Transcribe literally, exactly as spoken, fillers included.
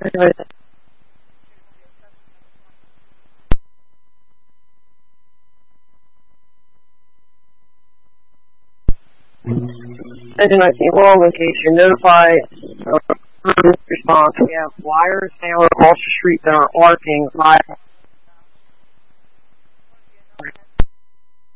nineteen, wrong location. Notify uh, response. We have wires down across the street that are arcing five